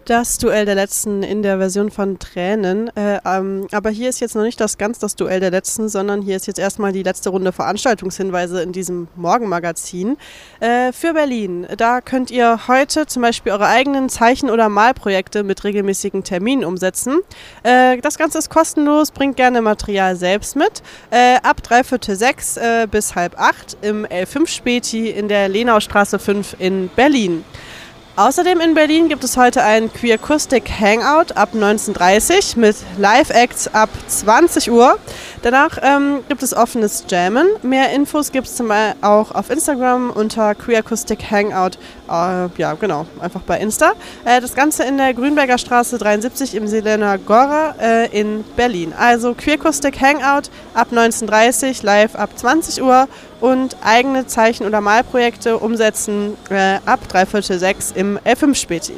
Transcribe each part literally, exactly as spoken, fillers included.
Das Duell der Letzten in der Version von Tränen. Äh, ähm, aber hier ist jetzt noch nicht das ganz das Duell der Letzten, sondern hier ist jetzt erstmal die letzte Runde Veranstaltungshinweise in diesem Morgenmagazin äh, für Berlin. Da könnt ihr heute zum Beispiel eure eigenen Zeichen- oder Malprojekte mit regelmäßigen Terminen umsetzen. Äh, das Ganze ist kostenlos, bringt gerne Material selbst mit. Äh, ab dreiviertel sechs äh, bis halb acht im L fünf Späti in der Lenaustraße fünf in Berlin. Außerdem in Berlin gibt es heute ein Queercoustic Hangout ab neunzehn Uhr dreißig mit Live-Acts ab zwanzig Uhr. Danach ähm, gibt es offenes Jammen. Mehr Infos gibt es zum Beispiel auch auf Instagram unter Queercoustic Hangout. Äh, ja, genau, einfach bei Insta. Äh, das Ganze in der Grünberger Straße dreiundsiebzig im Selena Gora äh, in Berlin. Also Queercoustic Hangout ab neunzehn Uhr dreißig, live ab zwanzig Uhr und eigene Zeichen- oder Malprojekte umsetzen äh, ab dreiviertel sechs im L fünf Späti.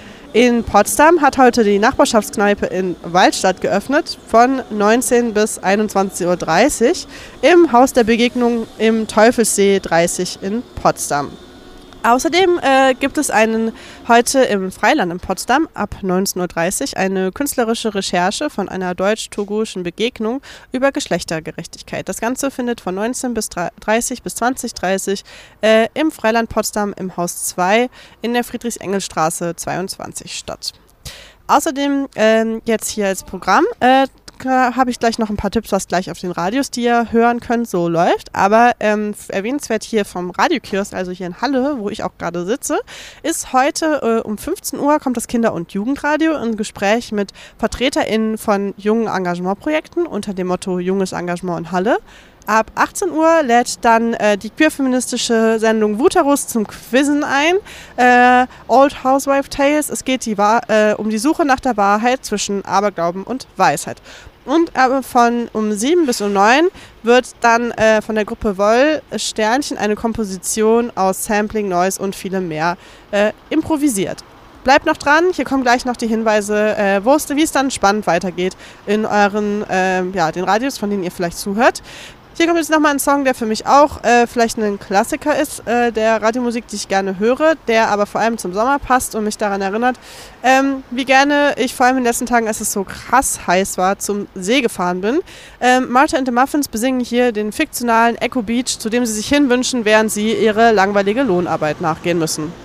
In Potsdam hat heute die Nachbarschaftskneipe in Waldstadt geöffnet von neunzehn bis einundzwanzig Uhr dreißig im Haus der Begegnung im Teufelssee dreißig in Potsdam. Außerdem äh, gibt es einen heute im Freiland in Potsdam ab neunzehn Uhr dreißig eine künstlerische Recherche von einer deutsch-togolischen Begegnung über Geschlechtergerechtigkeit. Das Ganze findet von neunzehn bis dreißig bis zwanzig Uhr dreißig äh, im Freiland Potsdam im Haus zwei in der Friedrichs-Engels-Straße zweiundzwanzig statt. Außerdem äh, jetzt hier als Programm äh, habe ich gleich noch ein paar Tipps, was gleich auf den Radios, die ihr hören könnt, so läuft. Aber ähm, erwähnenswert hier vom Radiokiosk, also hier in Halle, wo ich auch gerade sitze, ist heute äh, um fünfzehn Uhr kommt das Kinder- und Jugendradio in Gespräch mit VertreterInnen von jungen Engagementprojekten unter dem Motto Junges Engagement in Halle. Ab achtzehn Uhr lädt dann äh, die queerfeministische Sendung Wuterus zum Quizzen ein. Äh, Old Housewife Tales. Es geht die Wahr- äh, um die Suche nach der Wahrheit zwischen Aberglauben und Weisheit. Und äh, von um sieben bis um neun wird dann äh, von der Gruppe Woll Sternchen eine Komposition aus Sampling, Noise und vielem mehr äh, improvisiert. Bleibt noch dran, hier kommen gleich noch die Hinweise, äh, wie es dann spannend weitergeht in euren, äh, ja, den Radios, von denen ihr vielleicht zuhört. Hier kommt jetzt nochmal ein Song, der für mich auch äh, vielleicht ein Klassiker ist, äh, der Radiomusik, die ich gerne höre, der aber vor allem zum Sommer passt und mich daran erinnert, ähm, wie gerne ich vor allem in den letzten Tagen, als es so krass heiß war, zum See gefahren bin. Ähm, Martha and the Muffins besingen hier den fiktionalen Echo Beach, zu dem sie sich hinwünschen, während sie ihre langweilige Lohnarbeit nachgehen müssen.